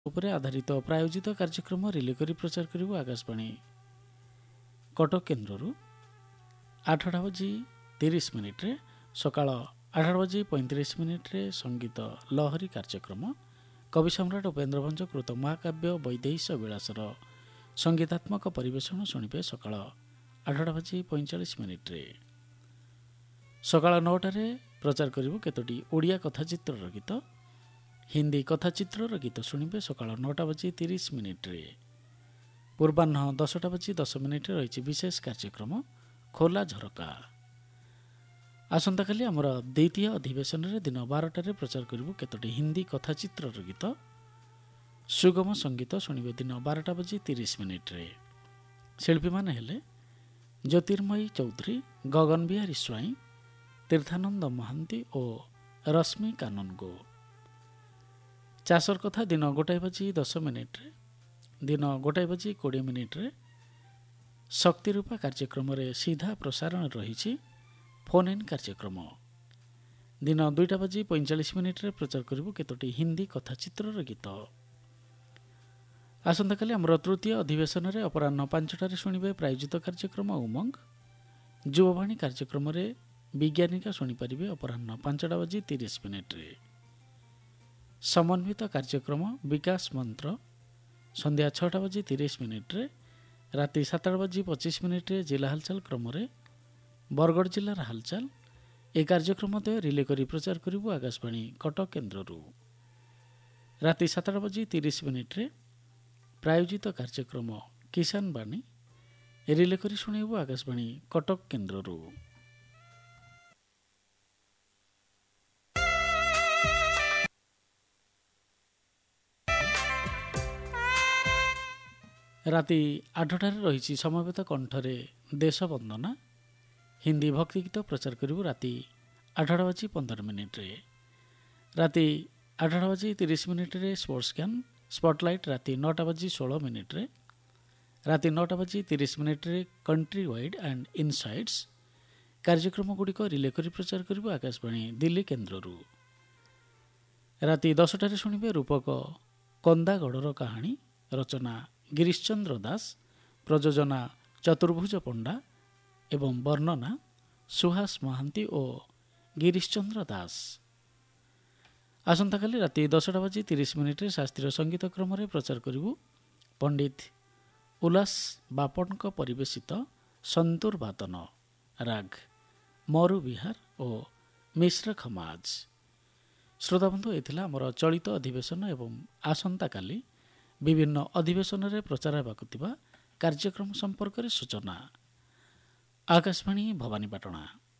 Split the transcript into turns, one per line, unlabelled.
ଉପରେ ଆଧାରିତ ପ୍ରାୟୋଜିତ କାର୍ଯ୍ୟକ୍ରମ ରିଲେ କରି ପ୍ରଚାର କରିବ ଆକାଶବାଣୀ କଟକ କେନ୍ଦ୍ରରୁ 8:30 ସକାଳ 8:35 ସଙ୍ଗୀତ ଲହରୀ କାର୍ଯ୍ୟକ୍ରମ କବି ସମ୍ରାଟ ଉପେନ୍ଦ୍ର ଭଞ୍ଜ କୃତ ମହାକାବ୍ୟ ବୈଦେହୀଶ ବିଳାସର ସଙ୍ଗୀତାତ୍ମକ ପରିବେଷଣ ଶୁଣିବେ ସକାଳ 8:45 ସକାଳ 9ଟାରେ ପ୍ରଚାର କରିବ କେତୋଟି ଓଡ଼ିଆ କଥାଚିତ୍ରର ଗୀତ ହିନ୍ଦୀ କଥାଚିତ୍ରର ଗୀତ ଶୁଣିବେ ସକାଳ 9:30 ପୂର୍ବାହ୍ନ 10:10 ରହିଛି ବିଶେଷ କାର୍ଯ୍ୟକ୍ରମ ଖୋଲା ଝରକା। ଆସନ୍ତାକାଲି ଆମର ଦ୍ୱିତୀୟ ଅଧିବେଶନରେ ଦିନ 12ଟାରେ ପ୍ରଚାର କରିବୁ କେତୋଟି ହିନ୍ଦୀ କଥାଚିତ୍ରର ଗୀତ ସୁଗମ ସଙ୍ଗୀତ ଶୁଣିବେ ଦିନ 12:30 ଶିଳ୍ପୀମାନେ ହେଲେ ଜ୍ୟୋତିର୍ମୟୀ ଚୌଧୁରୀ, ଗଗନ ବିହାରୀ ସ୍ୱାଇଁ, ତୀର୍ଥାନନ୍ଦ ମହାନ୍ତି ଓ ରଶ୍ମି କାନନଗୋ। ଚାଷର କଥା ଦିନ 1:10 ଦିନ 1:20 ଶକ୍ତିରୂପା କାର୍ଯ୍ୟକ୍ରମରେ ସିଧା ପ୍ରସାରଣ ରହିଛି ଫୋନ୍ ଇନ୍ କାର୍ଯ୍ୟକ୍ରମ। ଦିନ 2:45 ପ୍ରଚାର କରିବୁ କେତୋଟି ହିନ୍ଦୀ କଥାଚିତ୍ରର ଗୀତ। ଆସନ୍ତାକାଲି ଆମର ତୃତୀୟ ଅଧିବେଶନରେ ଅପରାହ୍ନ 5ଟାରେ ଶୁଣିବେ ପ୍ରାୟୋଜିତ କାର୍ଯ୍ୟକ୍ରମ ଉମଙ୍ଗ। ଯୁବବାଣୀ କାର୍ଯ୍ୟକ୍ରମରେ ବିଜ୍ଞାନିକା ଶୁଣିପାରିବେ ଅପରାହ୍ନ 5:30 ସମନ୍ୱିତ କାର୍ଯ୍ୟକ୍ରମ ବିକାଶ ମନ୍ତ୍ର ସନ୍ଧ୍ୟା 6:30 ରାତି 7:25 ଜିଲ୍ଲା ହାଲଚାଲ କ୍ରମରେ ବରଗଡ଼ ଜିଲ୍ଲାର ହାଲଚାଲ ଏ କାର୍ଯ୍ୟକ୍ରମ ଦେୟ ରିଲେ କରି ପ୍ରଚାର କରିବୁ ଆକାଶବାଣୀ କଟକ କେନ୍ଦ୍ରରୁ। ରାତି 7:30 ପ୍ରାୟୋଜିତ କାର୍ଯ୍ୟକ୍ରମ କିଷାନ ବାଣୀ ରିଲେ କରି ଶୁଣାଇବୁ ଆକାଶବାଣୀ କଟକ କେନ୍ଦ୍ରରୁ। ରାତି 8ଟାରେ ରହିଛି ସମବେତ କଣ୍ଠରେ ଦେଶ ବନ୍ଦନା ହିନ୍ଦୀ ଭକ୍ତିଗୀତ ପ୍ରଚାର କରିବୁ ରାତି 8:15 ରାତି 8:30 ସ୍ପୋର୍ଟସ ଜ୍ଞାନ ସ୍ପଟଲାଇଟ୍ ରାତି 9:16 ରାତି 9:30 କଣ୍ଟ୍ରି ୱାଇଡ୍ ଆଣ୍ଡ ଇନସାଇଟ୍ସ କାର୍ଯ୍ୟକ୍ରମଗୁଡ଼ିକ ରିଲେ କରି ପ୍ରଚାର କରିବୁ ଆକାଶବାଣୀ ଦିଲ୍ଲୀ କେନ୍ଦ୍ରରୁ। ରାତି 10ଟାରେ ଶୁଣିବେ ରୂପକ କନ୍ଦାଗଡ଼ର କାହାଣୀ ରଚନା ଗିରିଶଚନ୍ଦ୍ର ଦାସ ପ୍ରଯୋଜନା ଚତୁର୍ଭୁଜ ପଣ୍ଡା ଏବଂ ବର୍ଣ୍ଣନା ସୁହାସ ମହାନ୍ତି ଓ ଗିରିଶଚନ୍ଦ୍ର ଦାସ। ଆସନ୍ତାକାଲି ରାତି 10:30 ଶାସ୍ତ୍ରୀୟ ସଙ୍ଗୀତ କ୍ରମରେ ପ୍ରଚାର କରିବୁ ପଣ୍ଡିତ ଉଲ୍ଲାସ ବାପଟଙ୍କ ପରିବେଶିତ ସନ୍ତୁର ବାଦନ ରାଗ ମରୁ ବିହାର ଓ ମିଶ୍ର ଖମାଜ। ଶ୍ରୋତାବନ୍ଧୁ ଏଥିଲା ଆମର ଚଳିତ ଅଧିବେଶନ ଏବଂ ଆସନ୍ତାକାଲି ବିଭିନ୍ନ ଅଧିବେଶନରେ ପ୍ରଚାର ହେବାକୁ ଥିବା କାର୍ଯ୍ୟକ୍ରମ ସମ୍ପର୍କରେ ସୂଚନା। ଆକାଶବାଣୀ ଭବାନୀପାଟଣା।